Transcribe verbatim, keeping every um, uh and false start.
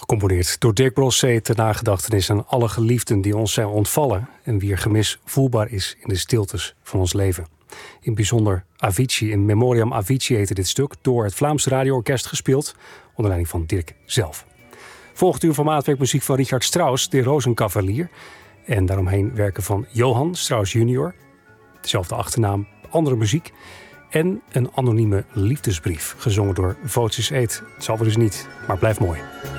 Gecomponeerd door Dirk Brossé ter nagedachtenis aan alle geliefden die ons zijn ontvallen en wier gemis voelbaar is in de stiltes van ons leven. In bijzonder Avicii, in Memoriam Avicii heette dit stuk, door het Vlaams Radioorkest gespeeld, onder leiding van Dirk zelf. Volgt uur van maatwerkmuziek van Richard Strauss, de Rozenkavalier, en daaromheen werken van Johann Strauss junior, dezelfde achternaam, andere muziek, en een anonieme liefdesbrief, gezongen door Voces Eet. Het zal er dus niet, maar blijft mooi.